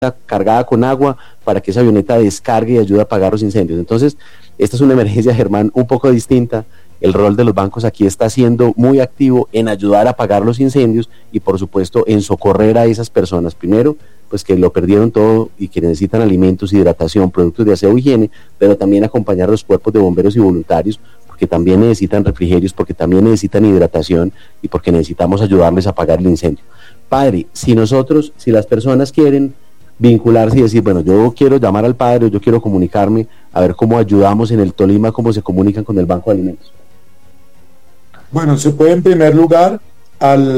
cargada con agua para que esa avioneta descargue y ayude a apagar los incendios. Entonces, esta es una emergencia, Germán, un poco distinta. El rol de los bancos aquí está siendo muy activo en ayudar a apagar los incendios y, por supuesto, en socorrer a esas personas. Primero, pues que lo perdieron todo y que necesitan alimentos, hidratación, productos de aseo, higiene, pero también acompañar a los cuerpos de bomberos y voluntarios, porque también necesitan refrigerios, porque también necesitan hidratación y porque necesitamos ayudarles a apagar el incendio. Padre, si las personas quieren vincularse y decir, bueno, yo quiero llamar al padre, yo quiero comunicarme, a ver cómo ayudamos en el Tolima, cómo se comunican con el Banco de Alimentos. Bueno, se puede en primer lugar al